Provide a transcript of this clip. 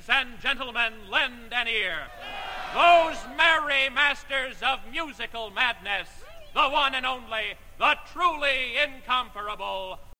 Ladies and gentlemen, lend an ear. Those merry masters of musical madness, the one and only, the truly incomparable